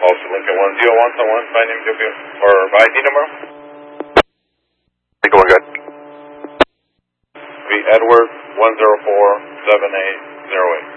Also Lincoln 1011, sign name, or ID number? Lincoln 1 good. Be Edward 1047808.